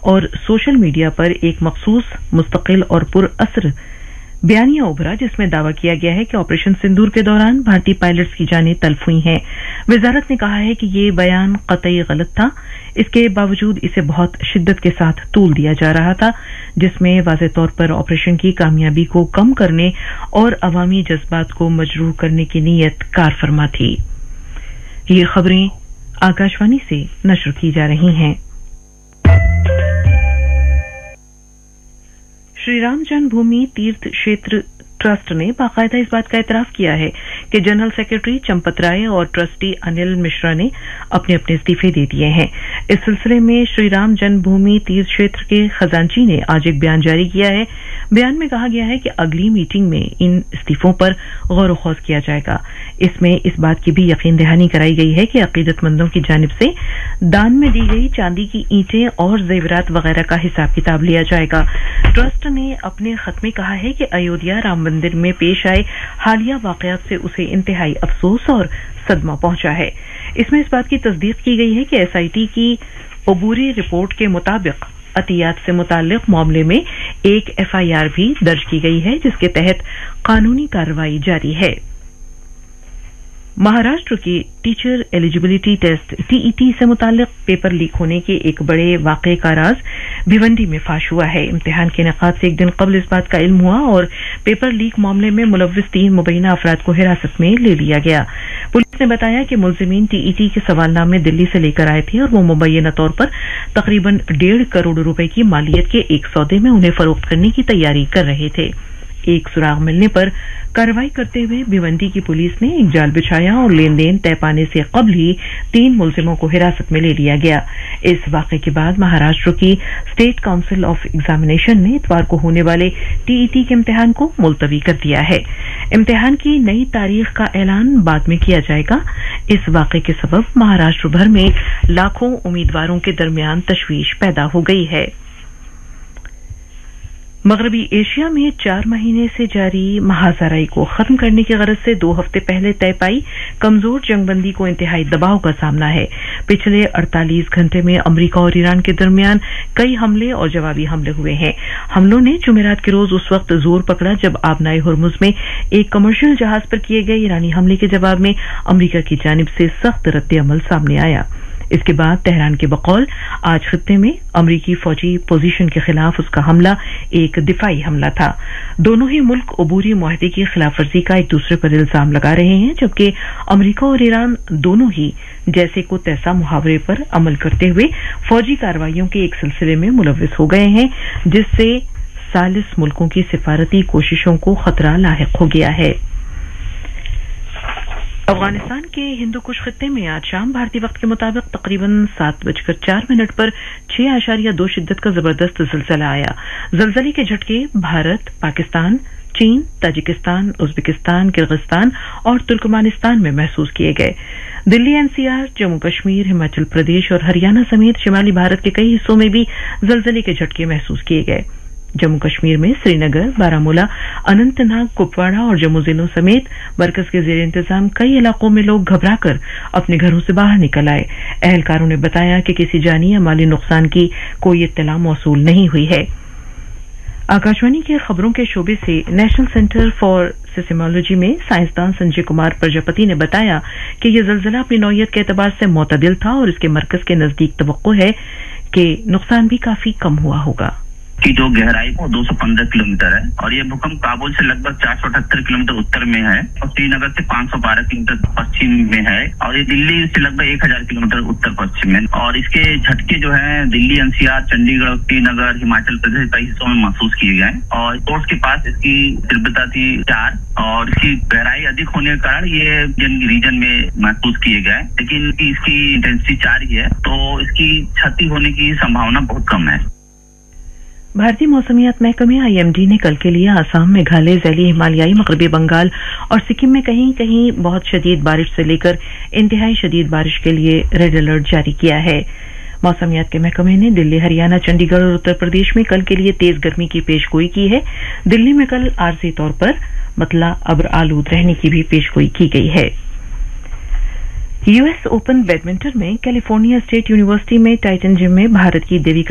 और social media पर एक मखसूस, मुस्तकिल और पुरअसर बयानिया उभरा जिसमें दावा किया गया है कि ऑपरेशन सिंदूर के दौरान भारतीय पायलट्स की जानें तल्फ हुई हैं। वजारत ने कहा है कि ये बयान कतई गलत था। इसके बावजूद इसे बहुत शिद्दत के साथ तूल दिया जा रहा था, जिसमें वाज़ेह तौर पर ऑपरेशन की कामयाबी को कम करने और अवामी जज्बात को मजरूह करने की नीयत कार फरमा थी। ये खबरें आकाशवाणी से नश्र की जा रही हैं। श्री राम जन्मभूमि तीर्थ क्षेत्र ट्रस्ट ने बाकायदा इस बात का एतराफ किया है कि जनरल सेक्रेटरी चंपत राय और ट्रस्टी अनिल मिश्रा ने अपने अपने इस्तीफे दे दिए हैं। इस सिलसिले में श्री राम जन्मभूमि तीर्थ क्षेत्र के खजांची ने आज एक बयान जारी किया है। बयान में कहा गया है कि अगली मीटिंग में इन इस्तीफों पर गौर खौज किया जाएगा। इसमें इस बात की भी यकीन दहानी कराई गई है कि अकीदतमंदों की जानिब से दान में दी गई चांदी की ईंटें और जेवरात वगैरह का हिसाब किताब लिया जाएगा। ट्रस्ट ने अपने खत में कहा है कि अयोध्या राम मंदिर में पेश आए हालिया वाकयात से उसे इंतहाई अफसोस और सदमा पहुंचा है। इसमें इस बात की तस्दीक की गई है कि एसआईटी की अबूरी रिपोर्ट के मुताबिक अतियात से मुताल्लिक मामले में एक एफआईआर भी दर्ज की गई है, जिसके तहत कानूनी कार्रवाई जारी है। महाराष्ट्र की टीचर एलिजिबिलिटी टेस्ट टीईटी से मुताल्लिक पेपर लीक होने के एक बड़े वाकये का राज भिवंडी में फाश हुआ है। इम्तिहान के इनेकाद से एक दिन कबल इस बात का इल्म हुआ और पेपर लीक मामले में मुलव्विस 3 मुबैना अफराद को हिरासत में ले लिया गया। पुलिस ने बताया कि मुलजिमीन टीईटी के सवालनामे दिल्ली से लेकर आए थे और वो मुबैना तौर पर तकरीबन 1.5 करोड़ रुपए की मालियत के एक सौदे में उन्हें फरोख्त करने की तैयारी कर रहे थे। एक सुराग मिलने पर कार्रवाई करते हुए भिवंडी की पुलिस ने एक जाल बिछाया और लेन देन तय पाने से कबल ही 3 मुलजिमों को हिरासत में ले लिया गया। इस वाकये के बाद महाराष्ट्र की स्टेट काउंसिल ऑफ एग्जामिनेशन ने इतवार को होने वाले टीईटी के इम्तिहान को मुलतवी कर दिया है। इम्तिहान की नई तारीख का ऐलान बाद में किया जाएगा। इस वाकये के सबब महाराष्ट्र भर में लाखों उम्मीदवारों के दरमियान तशवीश पैदा हो गई है। मगरबी एशिया में 4 महीने से जारी महाजराई को खत्म करने की गरज से 2 हफ्ते पहले तय पाई कमजोर जंगबंदी को इंतहाई दबाव का सामना है। पिछले 48 घंटे में अमरीका और ईरान के दरमियान कई हमले और जवाबी हमले हुए हैं। हमलों ने जुमेरात के रोज उस वक्त जोर पकड़ा जब आबनाए हुर्मुज में एक कमर्शियल जहाज पर किए गए ईरानी हमले के जवाब में अमरीका की जानिब से सख्त रद्द-ए-अमल सामने आया। इसके बाद तेहरान के बकौल आज खित्ते में अमरीकी फौजी पोजीशन के खिलाफ उसका हमला एक दिफाई हमला था। दोनों ही मुल्क अबूरी मुआहदे की खिलाफ वर्जी का एक दूसरे पर इल्जाम लगा रहे हैं, जबकि अमरीका और ईरान दोनों ही जैसे को तैसा मुहावरे पर अमल करते हुए फौजी कार्रवाइयों के एक सिलसिले में मुलव्विस हो गए हैं, जिससे सालिस मुल्कों की सिफारती कोशिशों को खतरा लाहिक हो गया है। अफगानिस्तान के हिंदू कुश खित्ते में आज शाम भारतीय वक्त के मुताबिक तकरीबन 7:04 पर 6.2 शिद्दत का जबरदस्त जिलजिला आया। जिलजिले के झटके भारत, पाकिस्तान, चीन, ताजिकिस्तान, उज्बेकिस्तान, किर्गिस्तान और तुर्कमानिस्तान में महसूस किए गए। दिल्ली, एनसीआर, जम्मू कश्मीर, हिमाचल प्रदेश और हरियाणा समेत शिमाली भारत के कई हिस्सों में भी जिलजिले के झटके महसूस किए गए। जम्मू कश्मीर में श्रीनगर, बारामूला, अनंतनाग, कुपवाड़ा और जम्मू जिलों समेत मरकज के जेर इंतजाम कई इलाकों में लोग घबराकर अपने घरों से बाहर निकल आए। अहलकारों ने बताया कि किसी जानी या माली नुकसान की कोई इत्तला मौसूल नहीं हुई है। आकाशवाणी के खबरों के शोबे से नेशनल सेंटर फॉर सिस्मोलॉजी में साइंसदान संजय कुमार प्रजापति ने बताया कि यह जिलजिला अपनी नौयत के एतबार से मुतदिल था और इसके मरकज के नजदीक तवक्को है कि नुकसान भी काफी कम हुआ होगा। की जो गहराई वो 215 किलोमीटर है और ये भूकंप काबुल से लगभग 478 किलोमीटर उत्तर में है और श्रीनगर से 512 किलोमीटर पश्चिम में है और ये दिल्ली से लगभग 1000 किलोमीटर उत्तर पश्चिम में। और इसके झटके जो है दिल्ली, एनसीआर, चंडीगढ़, श्रीनगर, हिमाचल प्रदेश कई हिस्सों में महसूस किए गए और कोर्स के पास इसकी तीव्रता थी 4 और इसकी गहराई अधिक होने के कारण ये रीजन में महसूस किए गए, लेकिन इसकी इंटेंसिटी 4 ही है तो इसकी क्षति होने की संभावना बहुत कम है। भारतीय मौसमियात महकमे आईएमडी ने कल के लिए आसाम, मेघालय, ज़ैली हिमालयाई, मगरबी बंगाल और सिक्किम में कहीं कहीं बहुत शदीद बारिश से लेकर इंतहाई शदीद बारिश के लिए रेड अलर्ट जारी किया है। मौसमियात के महकमे ने दिल्ली, हरियाणा, चंडीगढ़ और उत्तर प्रदेश में कल के लिए तेज गर्मी की पेशगोई की है। दिल्ली में कल आरजी तौर पर मतला अब्र आलूद रहने की भी पेशगोई की गई है। यूएस ओपन बैडमिंटन में कैलिफोर्निया स्टेट यूनिवर्सिटी में टाइटन जिम में भारत की देविका